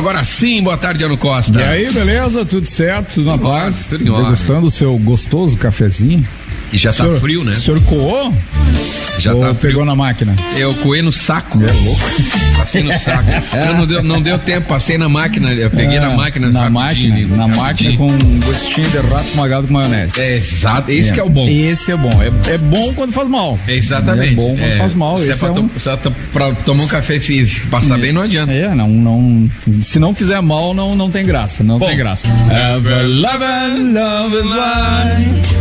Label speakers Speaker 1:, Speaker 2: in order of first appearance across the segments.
Speaker 1: Agora sim, boa tarde, Ano Costa.
Speaker 2: E aí, beleza? Tudo certo? Tudo na paz?
Speaker 1: Tudo em ordem.
Speaker 2: Degustando o seu gostoso cafezinho?
Speaker 1: E já tá frio, né?
Speaker 2: O senhor coou?
Speaker 1: Já
Speaker 2: ou
Speaker 1: tá frio.
Speaker 2: pegou na máquina?
Speaker 1: Eu coei no saco.
Speaker 2: É louco.
Speaker 1: Passei no saco. Não deu tempo, passei na máquina. Eu peguei na máquina.
Speaker 2: Na
Speaker 1: rapidinho,
Speaker 2: máquina
Speaker 1: rapidinho.
Speaker 2: com um gostinho de rato esmagado com maionese.
Speaker 1: É, exato. Esse que é o bom.
Speaker 2: Esse é bom. É bom quando faz mal.
Speaker 1: Exatamente.
Speaker 2: É bom quando faz mal.
Speaker 1: Se
Speaker 2: Esse
Speaker 1: é pra tomar um café e passar bem, não adianta.
Speaker 2: Não. Se não fizer mal, não tem graça. Não
Speaker 1: Bom.
Speaker 2: tem graça. Ever loving, love is life.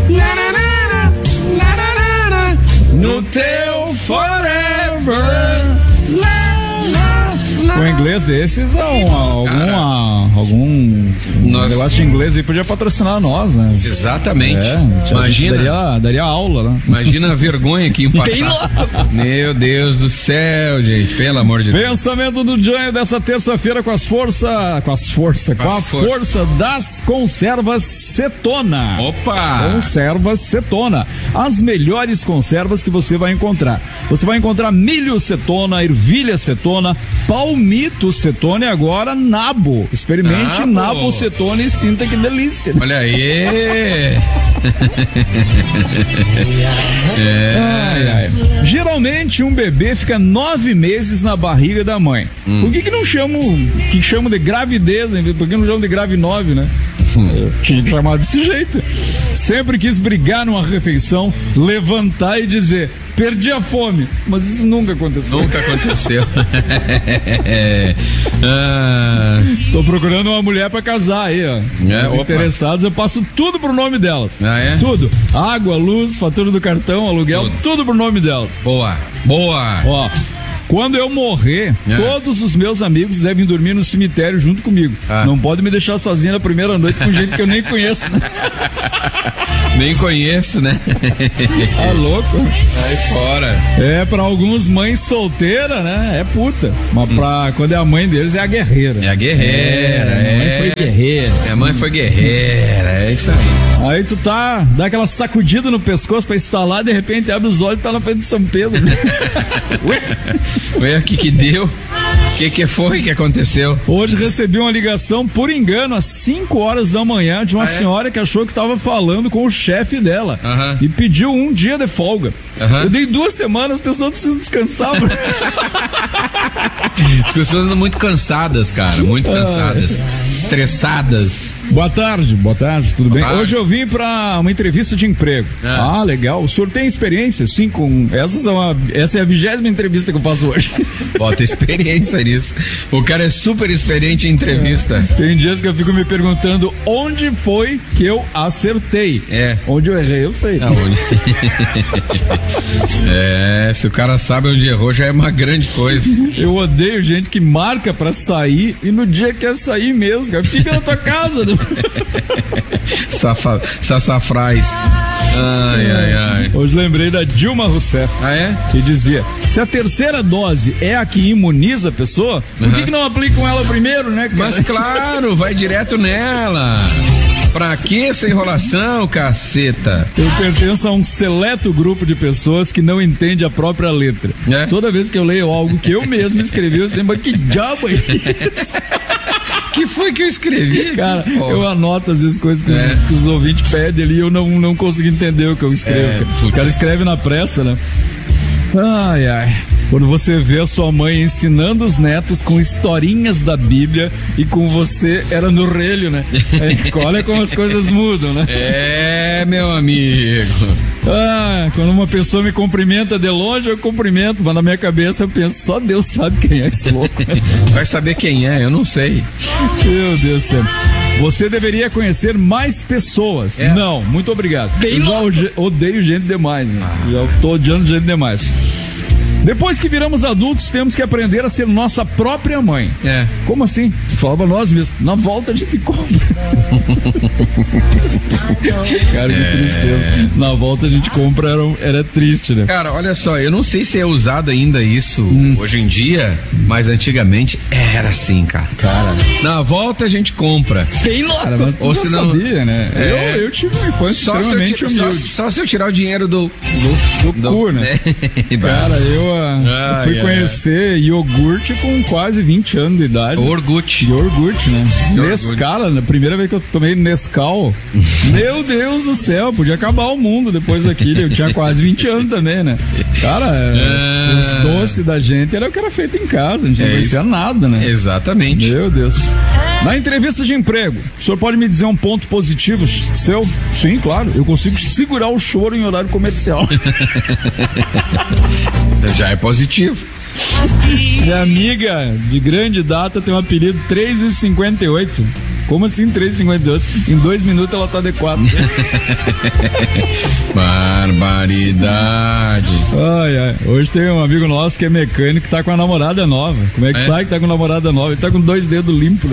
Speaker 2: No teu forever. O inglês desses é algum negócio de inglês aí podia patrocinar nós, né?
Speaker 1: Exatamente.
Speaker 2: Imagina. Daria aula, né?
Speaker 1: Imagina a vergonha que ia passar. Meu Deus do céu, gente. Pelo amor de Deus.
Speaker 2: Pensamento do Jânio dessa terça-feira com a força das conservas Cetona.
Speaker 1: Opa!
Speaker 2: Conservas Cetona. As melhores conservas que você vai encontrar. Você vai encontrar milho Cetona, ervilha Cetona, palmito Cetona e agora nabo. Experimente nabo Cetona e sinta que delícia.
Speaker 1: Olha aí.
Speaker 2: Ai. Geralmente um bebê fica 9 meses na barriga da mãe. Por que não chamam de gravidez? Por que não chamam de grave 9, né? Tinha que chamar desse jeito. Sempre quis brigar numa refeição, levantar e dizer: perdi a fome. Mas isso nunca aconteceu.
Speaker 1: Nunca aconteceu.
Speaker 2: Tô procurando uma mulher pra casar aí, ó. Os interessados, eu passo tudo pro nome delas.
Speaker 1: Ah, é?
Speaker 2: Tudo. Água, luz, fatura do cartão, aluguel, tudo pro nome delas.
Speaker 1: Boa.
Speaker 2: Ó, quando eu morrer, todos os meus amigos devem dormir no cemitério junto comigo. Não pode me deixar sozinho na primeira noite com gente que eu nem conheço, né?
Speaker 1: Nem conheço, né?
Speaker 2: Tá louco?
Speaker 1: Sai fora.
Speaker 2: Pra alguns mães solteiras, né? É puta. Mas quando é a mãe deles, é a guerreira.
Speaker 1: É a guerreira.
Speaker 2: Minha mãe foi guerreira.
Speaker 1: Minha mãe foi guerreira, é isso aí.
Speaker 2: Aí tu dá aquela sacudida no pescoço pra instalar, de repente abre os olhos e tá na frente de São Pedro.
Speaker 1: Ué, o que deu? O que foi que aconteceu?
Speaker 2: Hoje recebi uma ligação, por engano, às 5 horas da manhã, de uma senhora que achou que tava falando com o chefe dela e pediu um dia de folga. Eu dei 2 semanas, as pessoas precisam descansar.
Speaker 1: As pessoas andam muito cansadas, cara, muito cansadas, estressadas.
Speaker 2: Boa tarde, tudo bem?
Speaker 1: Tarde.
Speaker 2: Hoje eu vim pra uma entrevista de emprego. Legal. O senhor tem experiência? Sim, essa é a 20ª entrevista que eu faço hoje.
Speaker 1: Bota experiência nisso. O cara é super experiente em entrevista.
Speaker 2: Tem dias que eu fico me perguntando onde foi que eu acertei. Onde eu errei, eu sei.
Speaker 1: Aonde? Se o cara sabe onde errou, já é uma grande coisa.
Speaker 2: Eu odeio gente que marca pra sair e no dia quer sair mesmo, cara. Fica na tua casa.
Speaker 1: Sassafraz. Ai.
Speaker 2: Hoje lembrei da Dilma Rousseff. Que dizia: se a terceira dose é a que imuniza a pessoa, por que não aplicam ela primeiro, né, cara?
Speaker 1: Mas claro, vai direto nela. Pra que essa enrolação, caceta?
Speaker 2: Eu pertenço a um seleto grupo de pessoas que não entende a própria letra. Toda vez que eu leio algo que eu mesmo escrevi, eu sempre, que diabo é isso?
Speaker 1: Que foi que eu escrevi?
Speaker 2: Cara, eu anoto às vezes coisas que os ouvintes pedem ali e eu não consigo entender o que eu escrevo. O cara escreve na pressa, né? Ai. Quando você vê a sua mãe ensinando os netos com historinhas da Bíblia e com você era no relho, né? Olha como as coisas mudam, né?
Speaker 1: Meu amigo.
Speaker 2: Quando uma pessoa me cumprimenta de longe, eu cumprimento, mas na minha cabeça eu penso, só Deus sabe quem é esse louco.
Speaker 1: Vai saber quem é, eu não sei.
Speaker 2: Meu Deus do céu. Você deveria conhecer mais pessoas. Não, muito obrigado. Eu já odeio gente demais, né? Já tô odiando gente demais. Depois que viramos adultos, temos que aprender a ser nossa própria mãe. Como assim? Falava nós mesmos. Na volta a gente compra. Cara, que tristeza. Na volta a gente compra era triste, né?
Speaker 1: Cara, olha só, eu não sei se é usado ainda isso hoje em dia, mas antigamente era assim, cara. Na volta a gente compra.
Speaker 2: Bem louco. Cara, mas ou se não sabia, né? Eu tive uma infância extremamente humilde.
Speaker 1: Só se eu tirar o dinheiro do
Speaker 2: cu, né? Cara, eu fui conhecer iogurte com quase 20 anos de idade.
Speaker 1: Iogurte,
Speaker 2: né? Nescala, na primeira vez que eu tomei Nescau, meu Deus do céu, podia acabar o mundo depois daquilo. Eu tinha quase 20 anos também, né? Cara, os doces da gente era o que era feito em casa, a gente não conhecia nada, né?
Speaker 1: Exatamente.
Speaker 2: Meu Deus. Na entrevista de emprego, o senhor pode me dizer um ponto positivo seu? Sim, claro, eu consigo segurar o choro em horário comercial.
Speaker 1: Já é positivo.
Speaker 2: Minha amiga de grande data tem um apelido 3,58. Como assim 3,58? Em 2 minutos ela tá de 4.
Speaker 1: Barbaridade.
Speaker 2: Ai. Hoje tem um amigo nosso que é mecânico que tá com a namorada nova. Como é que sai que tá com a namorada nova? Ele tá com 2 dedos limpos.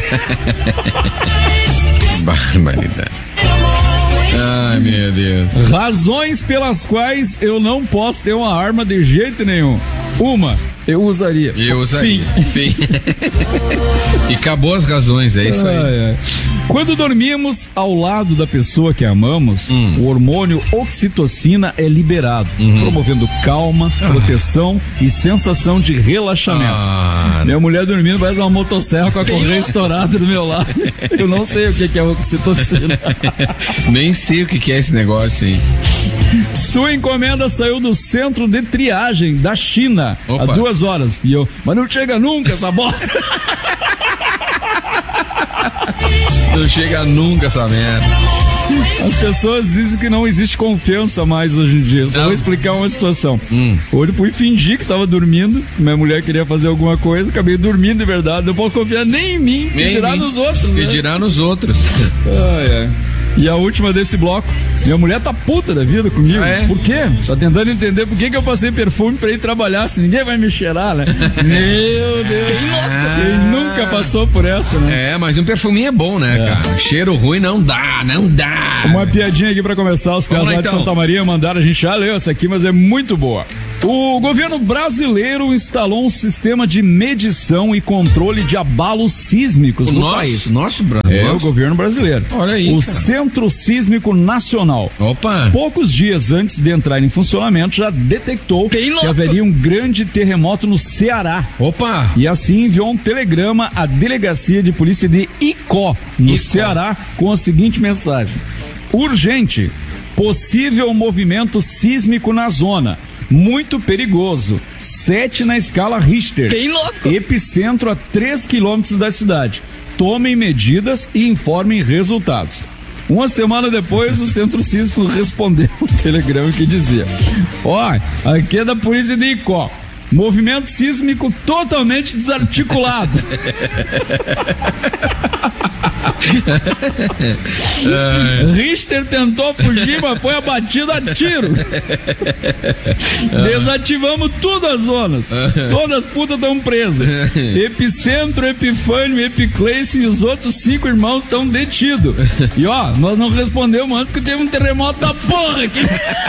Speaker 1: Barbaridade. Ai, meu Deus.
Speaker 2: Razões pelas quais eu não posso ter uma arma de jeito nenhum. Uma, eu usaria.
Speaker 1: Fim. E acabou as razões, é isso aí.
Speaker 2: Quando dormimos ao lado da pessoa que amamos, o hormônio oxitocina é liberado, promovendo calma, proteção e sensação de relaxamento. Minha mulher dormindo parece uma motosserra com a correia estourada do meu lado. Eu não sei o que é oxitocina.
Speaker 1: Nem sei o que é esse negócio aí.
Speaker 2: Sua encomenda saiu do centro de triagem da China há 2 horas. E eu, mas não chega nunca essa bosta.
Speaker 1: Não chega nunca essa merda.
Speaker 2: As pessoas dizem que não existe confiança mais hoje em dia. Só vou explicar uma situação. Hoje eu fui fingir que tava dormindo. Minha mulher queria fazer alguma coisa, acabei dormindo de verdade. Não posso confiar nem em mim, que dirá nos outros.
Speaker 1: Que dirá nos outros.
Speaker 2: E a última desse bloco, minha mulher tá puta da vida comigo. Por quê? Tá tentando entender por que eu passei perfume pra ir trabalhar, se ninguém vai me cheirar, né? Meu Deus. Quem nunca passou por essa, né?
Speaker 1: Mas um perfuminho é bom, né, cara? Cheiro ruim não dá.
Speaker 2: Uma piadinha aqui pra começar, os caras lá de Santa Maria mandaram, a gente já leu essa aqui, mas é muito boa. O governo brasileiro instalou um sistema de medição e controle de abalos sísmicos no país.
Speaker 1: Nosso
Speaker 2: o governo brasileiro.
Speaker 1: Olha aí,
Speaker 2: o Centro Sísmico Nacional. Poucos dias antes de entrar em funcionamento, já detectou que haveria um grande terremoto no Ceará. E assim enviou um telegrama à delegacia de polícia de Icó, no Ceará, com a seguinte mensagem: urgente, possível movimento sísmico na zona. Muito perigoso. 7 na escala Richter. Epicentro a 3 quilômetros da cidade. Tomem medidas e informem resultados. Uma semana depois, o Centro Sísmico respondeu um telegrama que dizia: aqui é da polícia de Icó. Movimento sísmico totalmente desarticulado. Richter tentou fugir, mas foi abatido a tiro. Desativamos tudo as zonas. Todas as putas estão presas. Epicentro, Epifânio, Epicleice e os outros 5 irmãos estão detidos. E nós não respondemos antes porque teve um terremoto da porra aqui.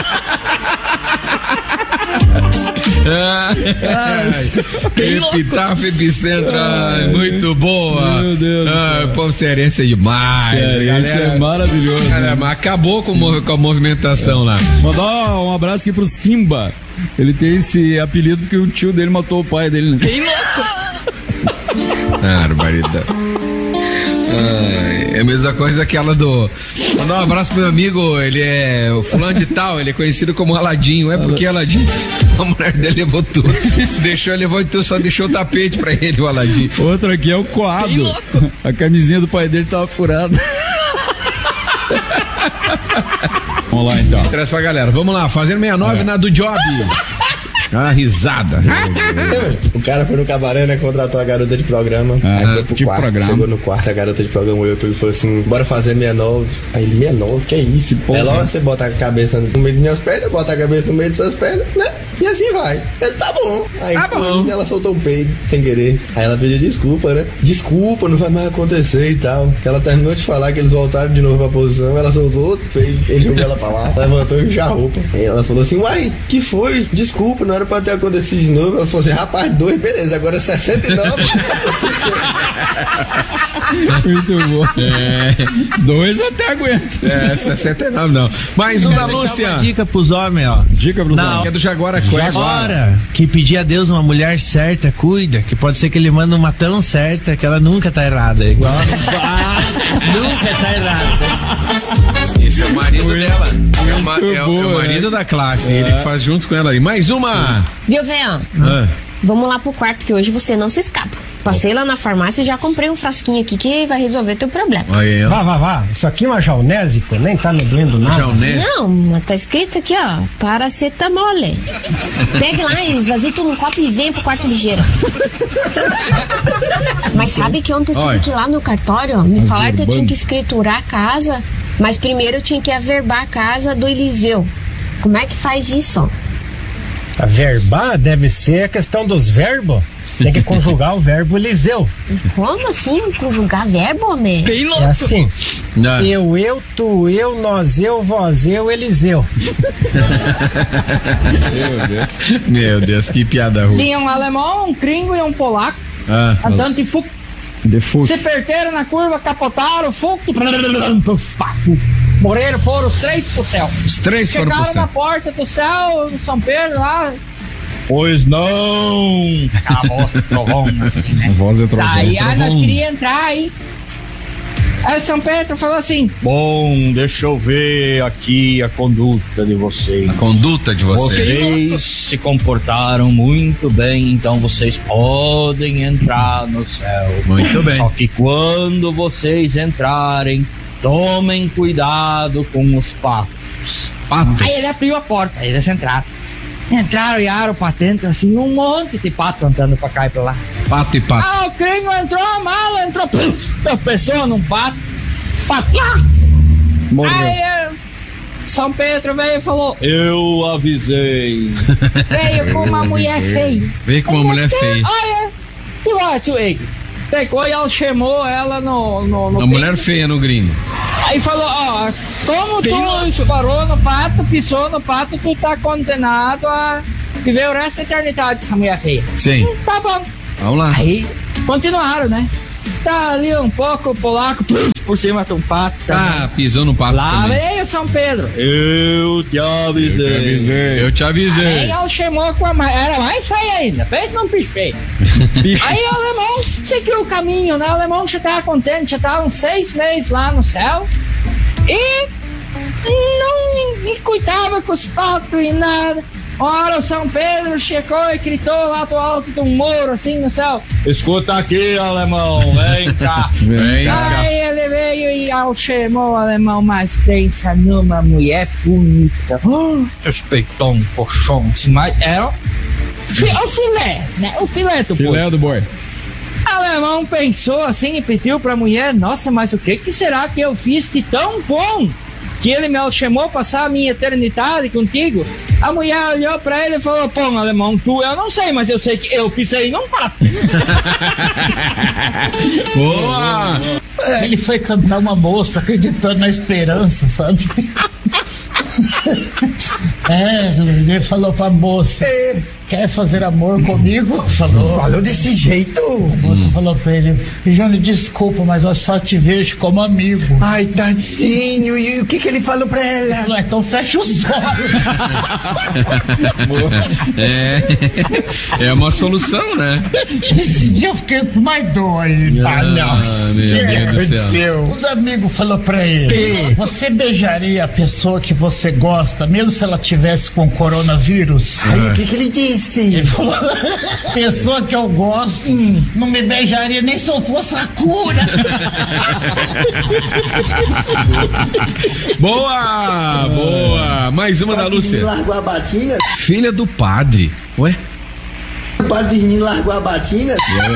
Speaker 1: Epitáfio Epicentro, muito boa.
Speaker 2: Meu Deus do céu.
Speaker 1: O povo cearense é demais.
Speaker 2: Cearense é maravilhoso.
Speaker 1: Caramba, né? Acabou com a movimentação lá.
Speaker 2: Mandar um abraço aqui pro Simba. Ele tem esse apelido porque o tio dele matou o pai dele, né?
Speaker 1: Barbaridade. É a mesma coisa aquela do... Mandar um abraço pro meu amigo, ele é o fulano de tal, ele é conhecido como Aladinho. Porque Aladinho, a mulher dele levou tudo. Levou tudo, só deixou o tapete pra ele, o Aladinho.
Speaker 2: Outro aqui é o Coado. A camisinha do pai dele tava furada. Vamos lá então.
Speaker 1: Traz pra galera, vamos lá, fazendo 69 na do Job. Risada.
Speaker 3: O cara foi no cabaré, né? Contratou a garota de programa. Aí foi pro quarto. Programa. Chegou no quarto, a garota de programa olhou pra ele e falou assim: bora fazer 69. Aí ele, 69? Que é isso? Logo você bota a cabeça no meio de minhas pernas, bota a cabeça no meio de suas pernas, né? E assim vai. Ele, tá bom. Aí ela soltou o peido sem querer. Aí ela pediu desculpa, né? Desculpa, não vai mais acontecer e tal. Que ela terminou de falar que eles voltaram de novo pra posição. Ela soltou outro peido. Ele jogou ela pra lá, levantou e já a roupa. Aí ela falou assim: uai, que foi? Desculpa, não era pra ter acontecido de novo. Ela falou assim: rapaz, 2, beleza, agora é 69.
Speaker 2: Muito bom. 2 até aguento.
Speaker 1: 69 não. Mais um da Lúcia.
Speaker 4: Uma dica pros homens, ó.
Speaker 2: Dica pros homens.
Speaker 1: Que é do Jaguaraquara.
Speaker 4: Hora que pedir a Deus uma mulher certa, cuida, que pode ser que ele manda uma tão certa que ela nunca tá errada. Igual. Nunca tá errada.
Speaker 1: Esse é o marido dela. É o marido da classe. Ele que faz junto com ela aí. Mais uma.
Speaker 5: Viu, Véan? Vamos lá pro quarto que hoje você não se escapa. Passei lá na farmácia e já comprei um frasquinho aqui que vai resolver teu problema.
Speaker 1: Aí,
Speaker 6: Vá. Isso aqui é uma jaunésico, nem tá me doendo nada.
Speaker 1: Jaunésio?
Speaker 5: Não, mas tá escrito aqui, ó, paracetamole. Pegue lá, esvazie tudo num copo e venha pro quarto ligeiro. Mas sabe que ontem eu tive que ir lá no cartório, ó, me falaram que eu tinha que escriturar a casa, mas primeiro eu tinha que averbar a casa do Eliseu. Como é que faz isso?
Speaker 6: Averbar deve ser a questão dos verbos. Você tem que conjugar o verbo Eliseu.
Speaker 5: Como assim conjugar verbo, homem?
Speaker 6: É assim. Eu, tu, eu, nós, eu, vós, eu, Eliseu.
Speaker 1: Meu Deus, que piada ruim.
Speaker 7: Tinha um alemão, um gringo e um polaco andando de Fuk. Se perderam na curva, capotaram o Fuk. Morreram, foram os 3 pro céu.
Speaker 1: Os 3 foram pro céu.
Speaker 7: Chegaram na porta do céu, São Pedro lá.
Speaker 2: Pois não!
Speaker 7: Aquela voz de trovão, assim, né?
Speaker 2: A voz é trovão.
Speaker 7: Aí nós queríamos entrar aí. Aí São Pedro falou assim:
Speaker 2: bom, deixa eu ver aqui a conduta de vocês.
Speaker 1: A conduta de vocês.
Speaker 2: Vocês se comportaram muito bem, então vocês podem entrar no céu.
Speaker 1: Muito bem.
Speaker 2: Só que quando vocês entrarem, tomem cuidado com os patos.
Speaker 7: Aí ele abriu a porta, aí eles entraram. Entraram e aram pra dentro, assim, um monte de pato andando pra cá e pra lá.
Speaker 1: Pato e pato.
Speaker 7: O gringo entrou, a mala entrou, tropeçou num pato.
Speaker 2: Morreu.
Speaker 7: Aí São Pedro veio e falou:
Speaker 2: eu avisei.
Speaker 7: Veio com uma mulher feia.
Speaker 1: Veio com uma mulher feia.
Speaker 7: Olha, e watch aí. Pegou e chamou ela no
Speaker 1: uma mulher feia no gringo.
Speaker 7: Aí falou: como tu esparou no pato, pisou no pato, tu tá condenado a viver o resto da eternidade com essa mulher feia.
Speaker 1: Sim.
Speaker 7: Tá bom.
Speaker 1: Vamos lá.
Speaker 7: Aí continuaram, né? Tá ali um pouco o polaco por cima de um pato.
Speaker 1: Pisou no pato.
Speaker 7: Lá
Speaker 1: também.
Speaker 7: veio São Pedro.
Speaker 2: Eu te avisei.
Speaker 1: Eu te avisei.
Speaker 7: Aí ela chamou com a era mais feia ainda. Pensa num bicho feio. Aí o alemão seguiu o caminho, né? O alemão já tava contente, já tava uns 6 meses lá no céu. E não me cuidava com os patos e nada. Ora, o São Pedro chegou e gritou lá do alto de um muro, assim, no céu:
Speaker 2: escuta aqui, alemão, vem cá.
Speaker 1: Vem cá.
Speaker 7: Aí ele veio e algemou o alemão, mas pensa numa mulher bonita. Respeitou um colchão, assim, mas era o filé, né? O filé do boi.
Speaker 2: Filé do boi.
Speaker 7: O alemão pensou assim e pediu pra mulher: nossa, mas o que será que eu fiz de tão bom que ele me chamou passar a minha eternidade contigo? A mulher olhou pra ele e falou: pô, alemão, eu não sei, mas eu sei que eu pisei num pato.
Speaker 1: Boa!
Speaker 8: Ele foi cantar uma moça acreditando na esperança, sabe? Ele falou pra moça: quer fazer amor comigo?
Speaker 6: Falou desse jeito.
Speaker 8: A moça falou pra ele: Júnior, desculpa, mas eu só te vejo como amigo.
Speaker 6: Ai, tadinho. E o que ele falou pra ela?
Speaker 8: Falou: então fecha os olhos.
Speaker 1: É uma solução, né?
Speaker 8: Esse dia eu fiquei com mais dor ainda.
Speaker 6: Não.
Speaker 1: Meu Deus do céu.
Speaker 8: Os amigos falaram pra ele: você beijaria a pessoa que você gosta, mesmo se ela tivesse com coronavírus?
Speaker 6: Aí o que ele disse?
Speaker 8: Ele falou: pessoa que eu gosto não me beijaria nem se eu fosse a cura.
Speaker 1: Boa! Mais uma da Lúcia.
Speaker 3: Largou a batina?
Speaker 1: Filha do padre. Ué?
Speaker 3: O padre Firmino largou a batina?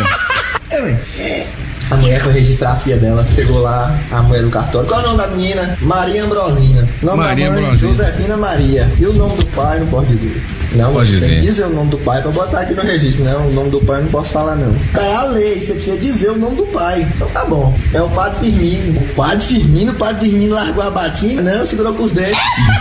Speaker 3: A mulher foi registrar a filha dela. Chegou lá, a mulher do cartório. Qual é o nome da menina? Maria Ambrosina. O nome
Speaker 1: Maria
Speaker 3: da mãe,
Speaker 1: Ambrosina.
Speaker 3: Josefina Maria. E o nome do pai, não posso dizer. Não,
Speaker 1: Pode
Speaker 3: você tem
Speaker 1: dizer.
Speaker 3: que dizer o nome do pai pra botar aqui no registro. Não, o nome do pai eu não posso falar, não. É a lei, você precisa dizer o nome do pai. Então tá bom. É o Padre Firmino. O Padre Firmino largou a batina, não, segurou com os dentes.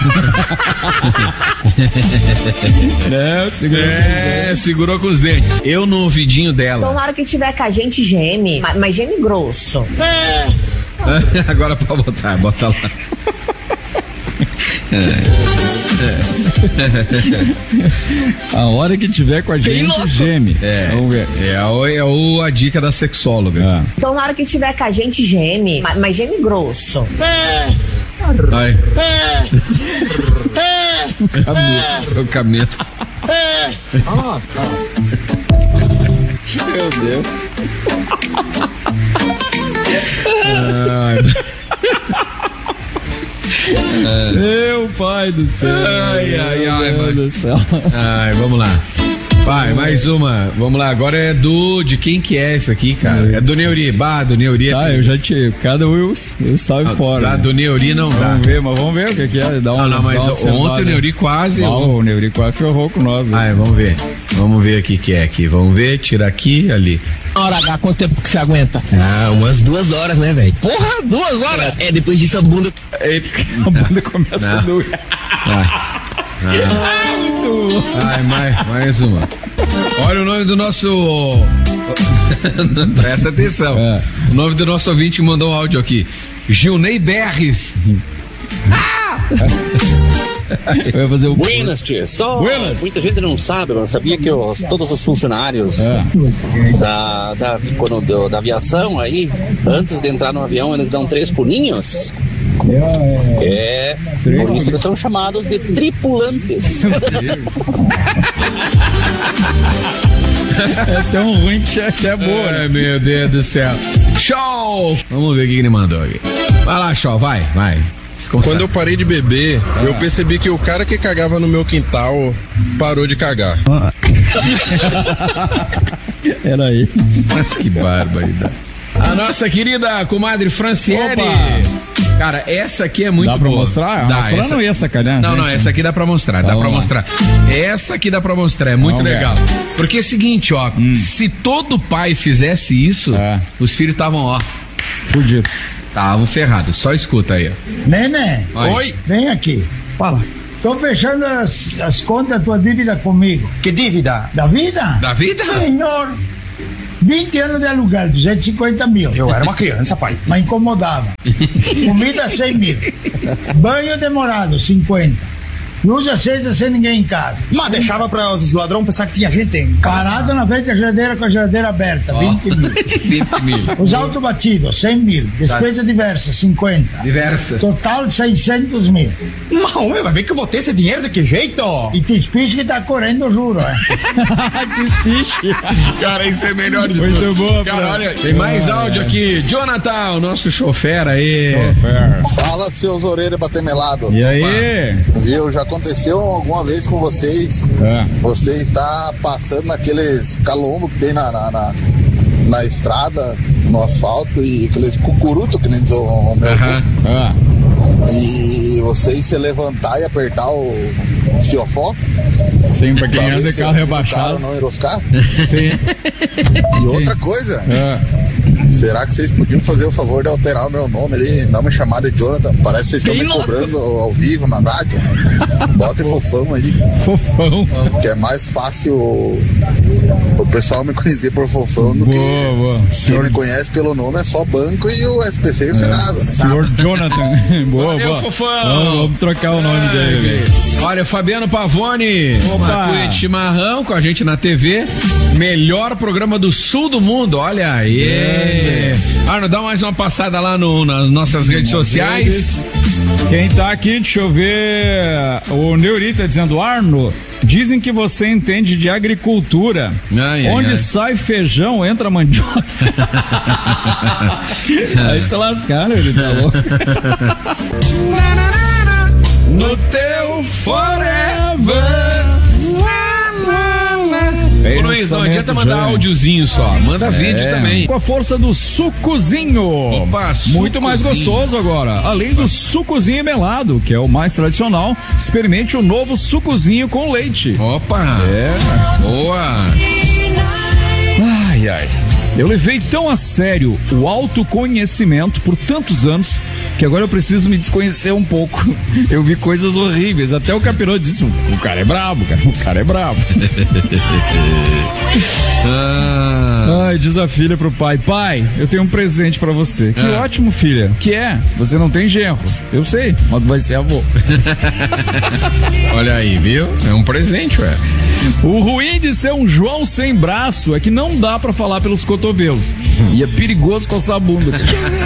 Speaker 1: Segurou com os dentes. Eu no ouvidinho dela.
Speaker 9: Então na hora que tiver com a gente geme, mas geme grosso.
Speaker 1: Agora pode botar, bota lá.
Speaker 2: A hora que tiver com a gente, geme. Vamos ver.
Speaker 1: A dica da sexóloga.
Speaker 9: Então na hora que tiver com a gente geme, mas geme grosso.
Speaker 1: Ai. O camelo.
Speaker 3: Meu Deus.
Speaker 2: Meu pai do céu.
Speaker 1: Ai,
Speaker 2: meu Deus do céu.
Speaker 1: Ai, vamos lá. Vai, mais uma. Vamos lá, agora é de quem que é esse aqui, cara? É do Neuri. Do Neuri.
Speaker 2: Eu já tirei. Cada eu saio fora.
Speaker 1: Do Neuri não dá.
Speaker 2: Vamos ver o que é.
Speaker 1: Mas ontem o Neuri quase.
Speaker 2: O Neuri quase ferrou com nós.
Speaker 1: Vamos ver. Vamos ver o que é aqui. Vamos ver, tira aqui, ali.
Speaker 10: Hora H, quanto tempo que você aguenta?
Speaker 11: Umas 2 horas, né, velho?
Speaker 10: Porra, 2 horas?
Speaker 11: Depois disso a bunda.
Speaker 2: A bunda começa a doer.
Speaker 1: Muito bom. Mais uma. Olha o nome do nosso. Presta atenção. O nome do nosso ouvinte que mandou um áudio aqui: Gilney Berres.
Speaker 2: Eu ia fazer o
Speaker 12: Buenas, tia. Muita gente não sabe, mas sabia que todos os funcionários da aviação aí, antes de entrar no avião, eles dão 3 pulinhos? Por isso eles são chamados de tripulantes.
Speaker 2: É tão ruim que é boa.
Speaker 1: Ai, meu Deus do céu. Show! Vamos ver o que ele mandou aqui. Vai lá, Show, vai.
Speaker 13: Quando eu parei de beber, eu percebi que o cara que cagava no meu quintal parou de cagar.
Speaker 2: Era aí.
Speaker 1: Mas que barbaridade. A nossa querida comadre Franciele. Opa. Cara, essa aqui é muito boa.
Speaker 2: Dá pra mostrar?
Speaker 1: Dá,
Speaker 2: não ia sacanear.
Speaker 1: Não, essa aqui dá pra mostrar. Essa aqui dá pra mostrar, é muito legal. Porque é o seguinte, se todo pai fizesse isso, os filhos estavam,
Speaker 2: fudido.
Speaker 1: Estavam ferrados. Só escuta aí, ó.
Speaker 8: Nenê.
Speaker 1: Oi.
Speaker 8: Vem aqui. Fala. Tô fechando as contas da tua dívida comigo.
Speaker 10: Que dívida?
Speaker 8: Da vida?
Speaker 1: Da vida?
Speaker 8: Senhor. 20 anos de aluguel, 250 mil.
Speaker 10: Eu era uma criança, pai.
Speaker 8: Mas incomodava. Comida, 100 mil. Banho demorado, 50. Luz acesa sem ninguém em casa.
Speaker 10: Mas deixava para os ladrões pensar que tinha gente em casa.
Speaker 8: Parado na frente da geladeira com a geladeira aberta, 20 mil.
Speaker 1: 20 mil.
Speaker 8: Os autos batidos, 100 mil. Despesa diversa, 50.
Speaker 1: Diversas.
Speaker 8: Total, 600 mil.
Speaker 10: Não, vai ver que eu vou ter esse dinheiro de que jeito?
Speaker 8: E tu espiche que tá correndo, juro,
Speaker 2: Espiche.
Speaker 1: Cara, isso é melhor de
Speaker 2: muito
Speaker 1: tudo.
Speaker 2: Boa,
Speaker 1: cara, olha, tem mais áudio aqui. Jonathan, o nosso chofer aí.
Speaker 14: Fala, seus orelhas batemelado.
Speaker 2: E aí?
Speaker 14: Viu, já aconteceu alguma vez com vocês? Você está passando naqueles calombos que tem na estrada, no asfalto, e aqueles cucurutos que nem diz o meu e vocês se levantar e apertar o fiofó?
Speaker 2: Sim, pra quem anda de carro rebaixado.
Speaker 14: Não enroscar?
Speaker 2: Sim.
Speaker 14: E outra coisa, será que vocês podiam fazer o favor de alterar o meu nome ali, não me chamar de Jonathan? Parece que vocês estão me cobrando ao vivo na rádio. Bota Fofão aí.
Speaker 2: Fofão.
Speaker 14: Que é mais fácil o pessoal me conhecer por Fofão do que quem me conhece pelo nome é só banco e o SPC e o Serasa.
Speaker 2: Senhor Jonathan. Boa.
Speaker 1: Fofão.
Speaker 2: Vamos trocar o nome dele.
Speaker 1: Olha, Fabiano Pavone, uma cuia de chimarrão com a gente na TV. Melhor programa do sul do mundo, olha aí. Arno, dá mais uma passada lá nas nossas redes sociais.
Speaker 2: Quem tá aqui, deixa eu ver. O Neuri tá dizendo: Arno, dizem que você entende de agricultura. Onde sai feijão, entra mandioca. Aí se lascaram, ele tá louco.
Speaker 1: No teu forever. Ô, Luiz, não adianta mandar áudiozinho só, manda vídeo também.
Speaker 2: Com a força do sucozinho.
Speaker 1: Opa,
Speaker 2: muito mais gostoso agora. Além do sucozinho melado, que é o mais tradicional, experimente o novo sucozinho com leite.
Speaker 1: Opa! Boa!
Speaker 2: Ai, ai. Eu levei tão a sério o autoconhecimento por tantos anos que agora eu preciso me desconhecer um pouco. Eu vi coisas horríveis. Até o capiroto disse: o cara é brabo, cara. O cara é brabo. Ai, diz a filha pro pai: pai, eu tenho um presente pra você. Que ótimo, filha. Que é? Você não tem genro. Eu sei, mas vai ser avô.
Speaker 1: Olha aí, viu? É um presente, ué.
Speaker 2: O ruim de ser um João sem braço é que não dá pra falar pelos cotovelos. E é perigoso coçar a bunda.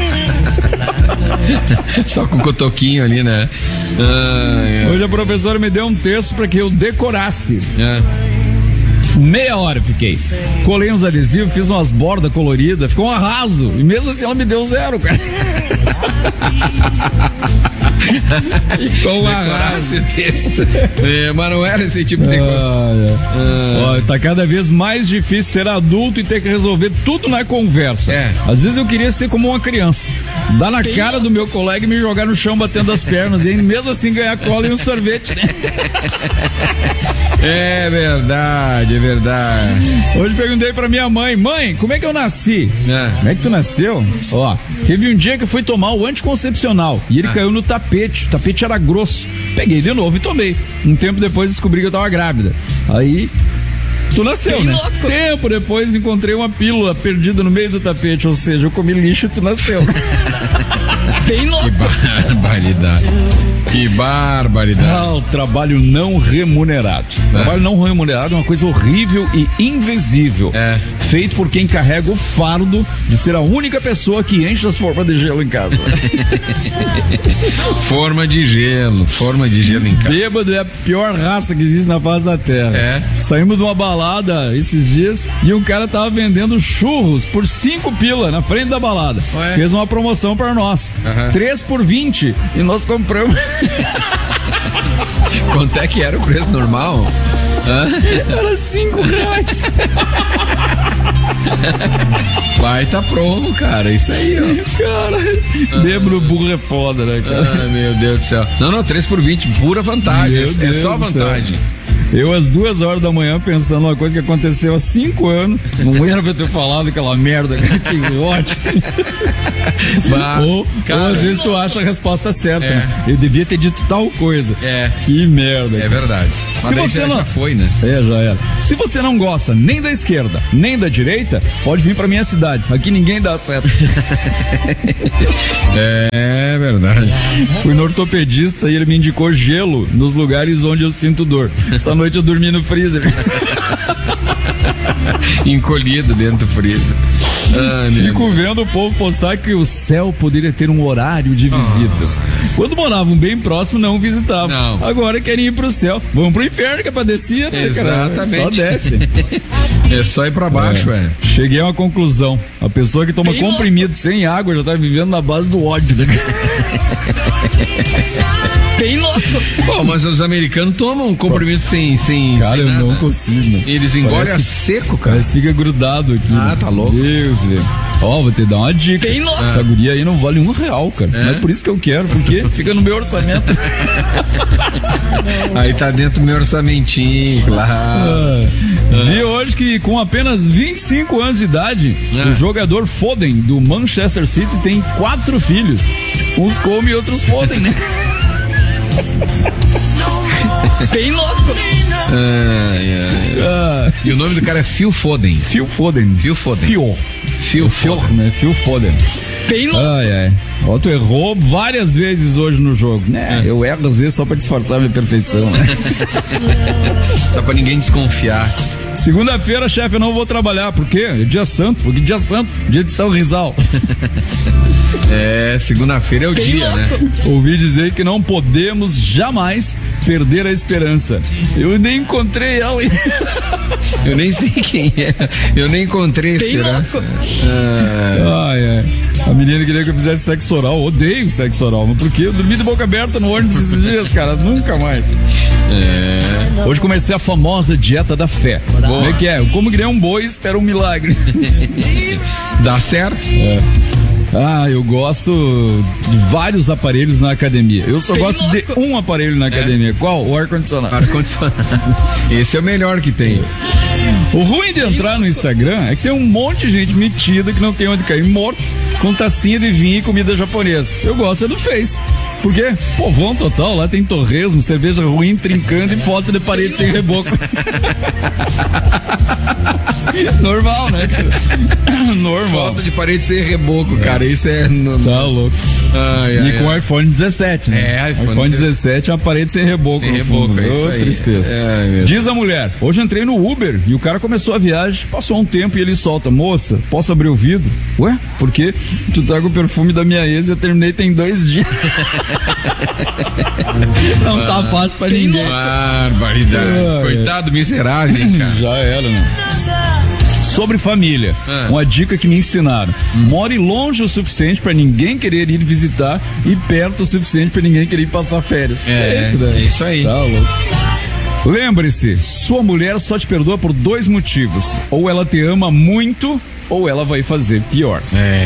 Speaker 1: Só com o cotoquinho ali, né?
Speaker 2: Hoje a professora me deu um texto pra que eu decorasse. Meia hora fiquei. Colei uns adesivos, fiz umas bordas coloridas, ficou um arraso. E mesmo assim ela me deu 0, cara.
Speaker 1: Com o texto. Mas não era esse tipo de coisa.
Speaker 2: Tá cada vez mais difícil ser adulto e ter que resolver tudo na conversa. Às vezes eu queria ser como uma criança, dar na cara do meu colega e me jogar no chão batendo as pernas e mesmo assim ganhar cola e um sorvete, né?
Speaker 1: É verdade, é verdade.
Speaker 2: Hoje perguntei pra minha mãe: mãe, como é que eu nasci? Como é que tu nasceu? Ó, teve um dia que eu fui tomar o anticoncepcional e ele caiu no tapete. O tapete era grosso. Peguei de novo e tomei. Um tempo depois descobri que eu tava grávida. Aí tu nasceu, bem, né? Louco. Tempo depois encontrei uma pílula perdida no meio do tapete, ou seja, eu comi lixo e tu nasceu. Bem louco.
Speaker 1: Que barbaridade. Que barbaridade.
Speaker 2: O trabalho não remunerado. Trabalho não remunerado é uma coisa horrível e invisível. Feito por quem carrega o fardo de ser a única pessoa que enche as formas de gelo em casa.
Speaker 1: Forma de gelo em casa.
Speaker 2: Bêbado é a pior raça que existe na face da terra. Saímos de uma balada esses dias e um cara tava vendendo churros por 5 pila na frente da balada. Fez uma promoção para nós. 3 por 20 e nós compramos.
Speaker 1: Quanto é que era o preço normal?
Speaker 2: Era R$5.
Speaker 1: Vai, tá promo, cara. Isso aí, ó.
Speaker 2: Cara, lembro, burro é foda, né, cara?
Speaker 1: Meu Deus do céu. Não, 3 por 20, pura vantagem. É só vantagem.
Speaker 2: Eu, às 2h da manhã, pensando uma coisa que aconteceu há 5 anos. Não era pra eu ter falado aquela merda, que ótimo. Ou às vezes tu acha a resposta certa. Né? Eu devia ter dito tal coisa. Que merda.
Speaker 1: É verdade.
Speaker 2: Se você não...
Speaker 1: já foi, né?
Speaker 2: Já era. Se você não gosta nem da esquerda, nem da direita, pode vir pra minha cidade. Aqui ninguém dá certo.
Speaker 1: É verdade.
Speaker 2: Fui no ortopedista e ele me indicou gelo nos lugares onde eu sinto dor. Essa noite eu dormi no freezer.
Speaker 1: Encolhido dentro do freezer.
Speaker 2: Fico vendo o povo postar que o céu poderia ter um horário de visitas. Quando moravam bem próximo, não visitavam. Agora querem ir pro céu. Vão pro inferno, que é pra descer, né,
Speaker 1: exatamente.
Speaker 2: Cara? Só desce.
Speaker 1: É só ir pra baixo,
Speaker 2: Cheguei a uma conclusão. A pessoa que toma comprimido sem água já tá vivendo na base do ódio, né? Bem louco.
Speaker 1: Pô, mas os americanos tomam comprimido sem
Speaker 2: cara,
Speaker 1: sem
Speaker 2: eu
Speaker 1: nada.
Speaker 2: não consigo, né?
Speaker 1: Eles engolem a seco, cara.
Speaker 2: Mas fica grudado aqui.
Speaker 1: Tá louco.
Speaker 2: Deus, velho. Vou te dar uma dica.
Speaker 5: Bem louco.
Speaker 2: Essa guria aí não vale R$1, cara. Mas é por isso que eu quero, porque fica no meu orçamento.
Speaker 1: Aí tá dentro do meu orçamentinho, claro.
Speaker 2: Vi hoje que com apenas 25 anos de idade, o jogador Foden do Manchester City tem 4 filhos. Uns comem e outros fodem, né?
Speaker 5: Bem louco.
Speaker 1: E o nome do cara é Phil Foden.
Speaker 2: Phil Foden.
Speaker 1: Phil Foden.
Speaker 2: Phil Foden, né? Phil Foden.
Speaker 5: Bem louco.
Speaker 2: Ó, tu errou várias vezes hoje no jogo, né? Eu erro às vezes só pra disfarçar a minha perfeição, né?
Speaker 1: Só pra ninguém desconfiar.
Speaker 2: Segunda-feira, chefe, eu não vou trabalhar. Por quê? É dia santo. Porque dia santo, dia de São Rizal.
Speaker 1: Segunda-feira é o dia, né?
Speaker 2: Ouvi dizer que não podemos jamais perder a esperança. Eu nem encontrei ela.
Speaker 1: Eu nem sei quem é. Eu nem encontrei a esperança.
Speaker 2: A menina queria que eu fizesse sexo oral. Odeio sexo oral, mas por quê? Eu dormi de boca aberta no ônibus esses dias, cara. Nunca mais. Hoje comecei a famosa dieta da fé. Como é que é? Eu como que nem um boi e espero um milagre.
Speaker 1: Dá certo?
Speaker 2: Eu gosto de vários aparelhos na academia. Eu só gosto de um aparelho na academia. Qual? O ar-condicionado.
Speaker 1: Esse é o melhor que tem.
Speaker 2: O ruim de entrar no Instagram é que tem um monte de gente metida que não tem onde cair morto, com tacinha de vinho e comida japonesa. Eu gosto do Face. Por quê? Povão total, lá tem torresmo, cerveja ruim, trincando e foto de parede sem reboco. Normal, né? Normal.
Speaker 1: Foto de parede sem reboco, cara. Isso é.
Speaker 2: Tá louco. E com o iPhone 17, né? iPhone 17 é uma parede sem reboco.
Speaker 1: Sem reboco, é isso aí.
Speaker 2: Tristeza. Diz a mulher: hoje entrei no Uber e o cara começou a viagem, passou um tempo e ele solta: moça, posso abrir o vidro? Ué? Por quê? Tu tá com o perfume da minha ex e eu terminei tem 2 dias. Não tá fácil pra ninguém.
Speaker 1: Barbaridade. Coitado miserável, hein, cara.
Speaker 2: Já era, né? Sobre família, uma dica que me ensinaram: more longe o suficiente pra ninguém querer ir visitar e perto o suficiente pra ninguém querer ir passar férias.
Speaker 1: É isso aí.
Speaker 2: Tá louco. Lembre-se, sua mulher só te perdoa por 2 motivos: ou ela te ama muito, ou ela vai fazer pior.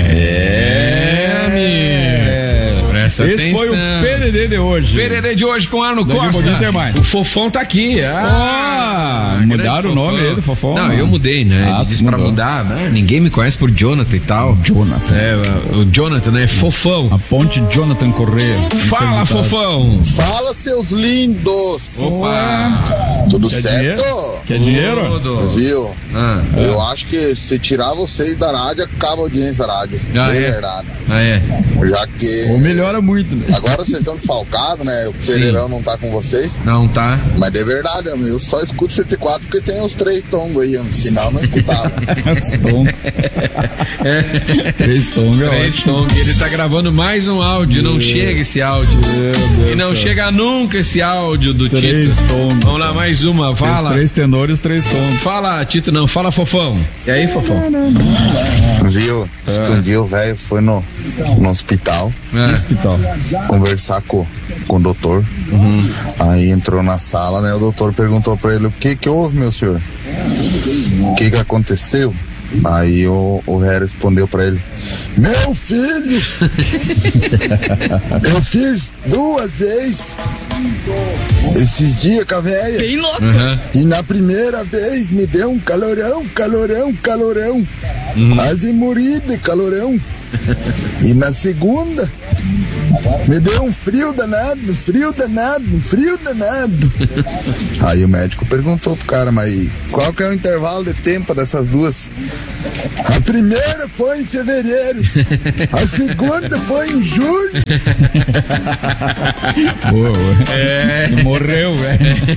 Speaker 1: Presta
Speaker 2: Esse
Speaker 1: atenção.
Speaker 2: foi o PDD de hoje.
Speaker 1: PDD de hoje com Arno Costa.
Speaker 2: Tem mais.
Speaker 1: O Fofão tá aqui.
Speaker 2: Mudaram o nome aí do Fofão?
Speaker 1: Não, eu mudei, né? Ele disse pra mudar. Ninguém me conhece por Jonathan e tal.
Speaker 2: Jonathan.
Speaker 1: O Jonathan, né? Fofão.
Speaker 2: A ponte Jonathan Corrêa.
Speaker 1: Fala, Fofão.
Speaker 14: Fala, seus lindos.
Speaker 1: Opa.
Speaker 14: Tudo certo?
Speaker 2: Quer dinheiro?
Speaker 14: Viu? Eu acho que se tirar vocês da rádio, acaba a audiência da rádio. Verdade. Já que...
Speaker 2: Ou melhora muito, né?
Speaker 14: Agora vocês estão desfalcados, né? O Pereirão não tá com vocês.
Speaker 1: Não tá.
Speaker 14: Mas de verdade, eu só escuto 104 porque tem os 3 tongos aí, senão eu não escutava.
Speaker 2: 3 tongos.
Speaker 1: Ele tá gravando mais um áudio. Não chega esse áudio. E não chega nunca esse áudio do Tito. Vamos lá, mais uma. Fala.
Speaker 2: 3 tenores, 3 tongos.
Speaker 1: Fala, Tito, não. Fala, Fofão. E aí, Fofão?
Speaker 14: Viu? Um dia o velho foi no hospital. Conversar com o doutor. Aí entrou na sala, né? O doutor perguntou pra ele: o que houve, meu senhor? O que aconteceu? Aí o velho respondeu pra ele: meu filho, eu fiz 2 vezes esses dias com a véia.
Speaker 7: Bem louco.
Speaker 14: E na primeira vez me deu um calorão. Quase morri de calorão. E na segunda me deu um frio danado. Aí o médico perguntou pro cara: mas qual que é o intervalo de tempo dessas 2? A primeira foi em fevereiro, a segunda foi em julho.
Speaker 2: Morreu, velho.